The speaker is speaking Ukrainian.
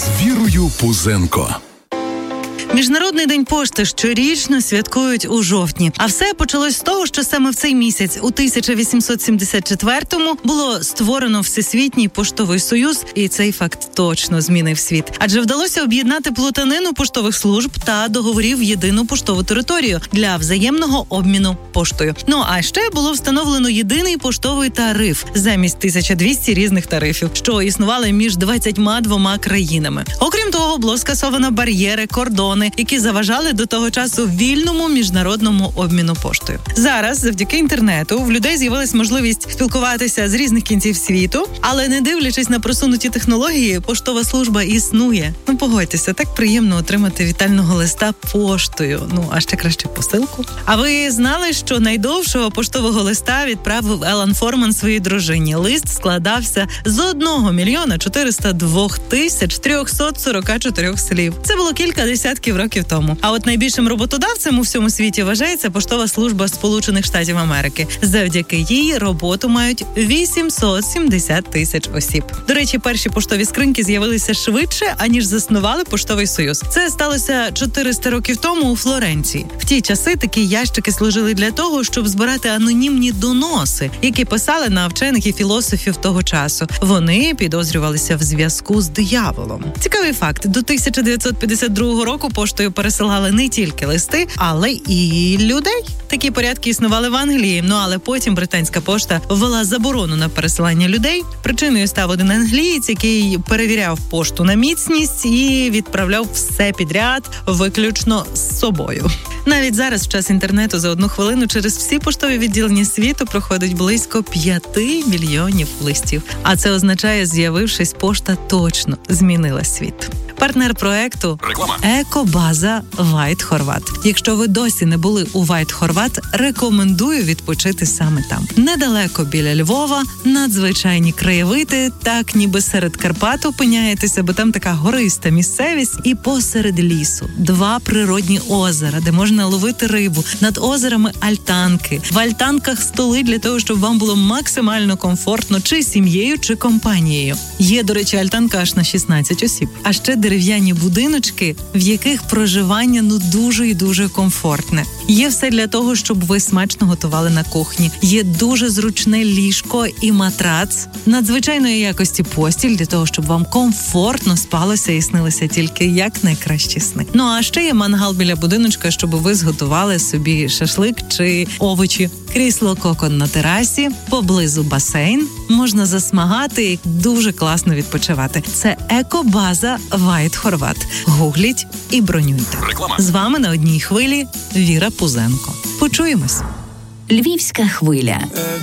з Вірою Пузенко. Міжнародний день пошти щорічно святкують у жовтні. А все почалось з того, що саме в цей місяць, у 1874-му, було створено Всесвітній поштовий союз, і цей факт точно змінив світ. Адже вдалося об'єднати плутанину поштових служб та договорів в єдину поштову територію для взаємного обміну поштою. Ну, а ще було встановлено єдиний поштовий тариф замість 1200 різних тарифів, що існували між 22 країнами. Окрім того, було скасовано бар'єри, кордони, які заважали до того часу вільному міжнародному обміну поштою. Зараз, завдяки інтернету, в людей з'явилась можливість спілкуватися з різних кінців світу, але не дивлячись на просунуті технології, поштова служба існує. Ну, погодьтеся, так приємно отримати вітального листа поштою. Ну, а ще краще посилку. А ви знали, що найдовшого поштового листа відправив Елан Форман своїй дружині? Лист складався з 1 402 344 слів. Це було кілька десятків років тому. А от найбільшим роботодавцем у всьому світі вважається поштова служба Сполучених Штатів Америки. Завдяки їй роботу мають 870 тисяч осіб. До речі, перші поштові скриньки з'явилися швидше, аніж заснували поштовий союз. Це сталося 400 років тому у Флоренції. В ті часи такі ящики служили для того, щоб збирати анонімні доноси, які писали на вчених і філософів того часу. Вони підозрювалися в зв'язку з дияволом. Цікавий факт. До 1952 року поштою пересилали не тільки листи, але і людей. Такі порядки існували в Англії, але потім британська пошта ввела заборону на пересилання людей. Причиною став один англієць, який перевіряв пошту на міцність і відправляв все підряд, виключно з собою. Навіть зараз, в час інтернету, за 1 хвилину через всі поштові відділення світу проходить близько 5 мільйонів листів. А це означає, з'явившись, пошта точно змінила світ. Партнер проекту – екобаза White Horvat. Якщо ви досі не були у White Horvat, рекомендую відпочити саме там. Недалеко біля Львова, надзвичайні краєвиди, так ніби серед Карпат опиняєтеся, бо там така гориста місцевість, і посеред лісу 2 природні озера, де можна ловити рибу, над озерами альтанки. В альтанках столи для того, щоб вам було максимально комфортно чи сім'єю, чи компанією. Є, до речі, альтанка аж на 16 осіб. А ще дерев'яні будиночки, в яких проживання дуже і дуже комфортне. Є все для того, щоб ви смачно готували на кухні. Є дуже зручне ліжко і матрац, надзвичайної якості постіль для того, щоб вам комфортно спалося і снилися тільки як найкращі сни. Ну а ще є мангал біля будиночка, щоб ви зготували собі шашлик чи овочі. Крісло кокон на терасі, поблизу басейн, можна засмагати і дуже класно відпочивати. Це екобаза White Horvat. Гугліть і бронюйте. З вами на одній хвилі Віра Пузенко. Почуємось. Львівська хвиля.